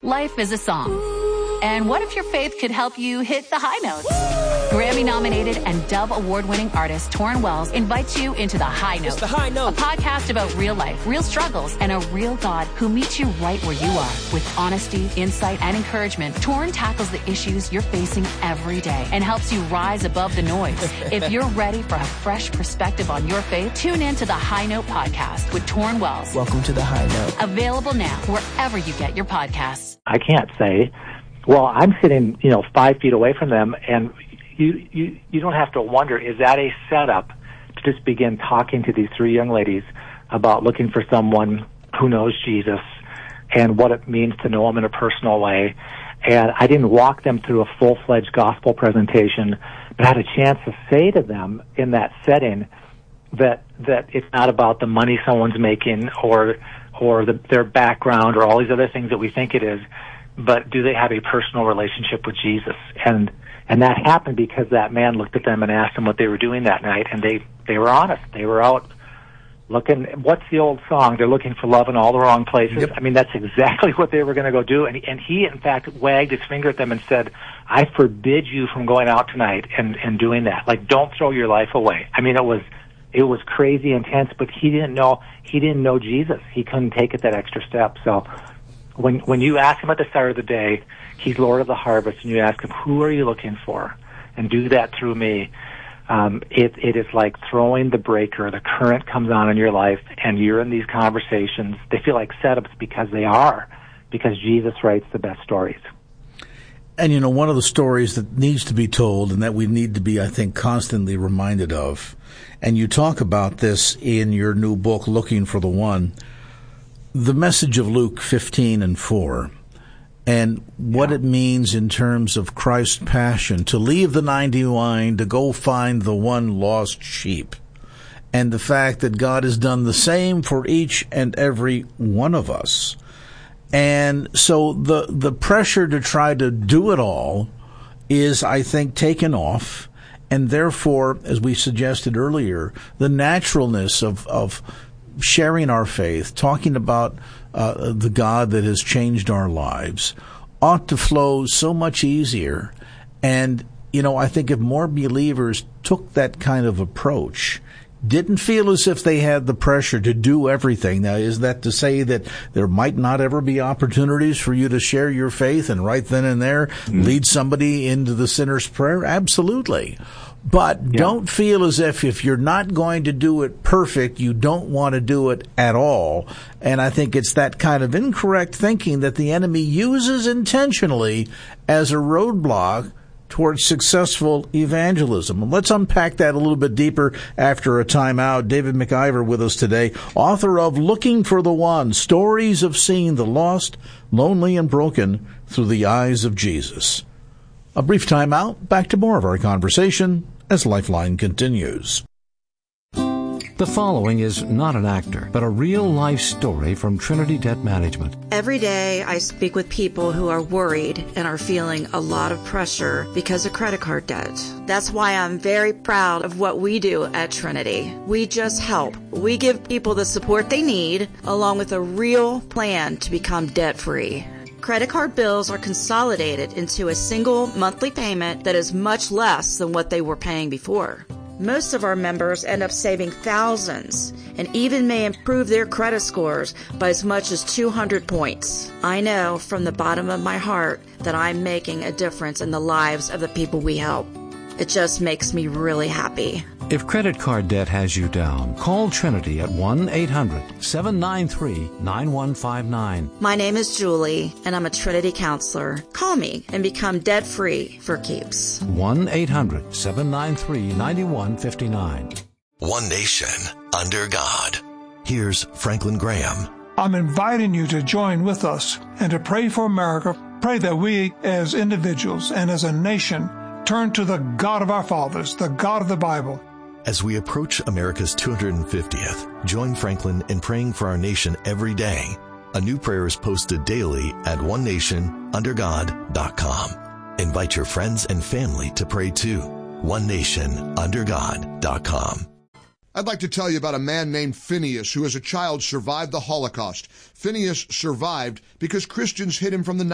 Life is a song. And what if your faith could help you hit the high notes? Grammy-nominated and Dove Award-winning artist Torrin Wells invites you into The High Note. It's The High Note. A podcast about real life, real struggles, and a real God who meets you right where you are. With honesty, insight, and encouragement, Torrin tackles the issues you're facing every day and helps you rise above the noise. If you're ready for a fresh perspective on your faith, tune in to The High Note podcast with Torrin Wells. Welcome to The High Note. Available now wherever you get your podcasts. I can't say, well, I'm sitting, 5 feet away from them, and you don't have to wonder, is that a setup to just begin talking to these three young ladies about looking for someone who knows Jesus and what it means to know him in a personal way? And I didn't walk them through a full-fledged gospel presentation, but I had a chance to say to them in that setting that it's not about the money someone's making or their background or all these other things that we think it is, but do they have a personal relationship with Jesus? And that happened because that man looked at them and asked them what they were doing that night, and they were honest. They were out looking. What's the old song? They're looking for love in all the wrong places. Yep. I mean, that's exactly what they were going to go do. And he, in fact, wagged his finger at them and said, I forbid you from going out tonight and doing that. Like, don't throw your life away. I mean, it was crazy intense, but he didn't know Jesus. He couldn't take it that extra step. So when you ask him at the start of the day, he's Lord of the harvest, and you ask him, who are you looking for? And do that through me. It is like throwing the breaker. The current comes on in your life, and you're in these conversations. They feel like setups because Jesus writes the best stories. And, one of the stories that needs to be told and that we need to be, I think, constantly reminded of, and you talk about this in your new book, Looking for the One, the message of Luke 15:4, and what it means in terms of Christ's passion to leave the 99 to go find the one lost sheep, and the fact that God has done the same for each and every one of us. And so the pressure to try to do it all is, I think, taken off, and therefore, as we suggested earlier, the naturalness of sharing our faith, talking about the God that has changed our lives, ought to flow so much easier. And, I think if more believers took that kind of approach, didn't feel as if they had the pressure to do everything. Now, is that to say that there might not ever be opportunities for you to share your faith and right then and there lead somebody into the sinner's prayer? Absolutely. But don't feel as if you're not going to do it perfect, you don't want to do it at all. And I think it's that kind of incorrect thinking that the enemy uses intentionally as a roadblock towards successful evangelism. And let's unpack that a little bit deeper after a timeout. David McIver with us today, author of Looking for the One, Stories of Seeing the Lost, Lonely, and Broken Through the Eyes of Jesus. A brief timeout, back to more of our conversation as Lifeline continues. The following is not an actor, but a real-life story from Trinity Debt Management. Every day I speak with people who are worried and are feeling a lot of pressure because of credit card debt. That's why I'm very proud of what we do at Trinity. We just help. We give people the support they need, along with a real plan to become debt-free. Credit card bills are consolidated into a single monthly payment that is much less than what they were paying before. Most of our members end up saving thousands and even may improve their credit scores by as much as 200 points. I know from the bottom of my heart that I'm making a difference in the lives of the people we help. It just makes me really happy. If credit card debt has you down, call Trinity at 1-800-793-9159. My name is Julie, and I'm a Trinity counselor. Call me and become debt-free for keeps. 1-800-793-9159. One nation under God. Here's Franklin Graham. I'm inviting you to join with us and to pray for America. Pray that we as individuals and as a nation turn to the God of our fathers, the God of the Bible. As we approach America's 250th, join Franklin in praying for our nation every day. A new prayer is posted daily at onenationundergod.com. Invite your friends and family to pray too. onenationundergod.com. I'd like to tell you about a man named Phineas who as a child survived the Holocaust. Phineas survived because Christians hid him from the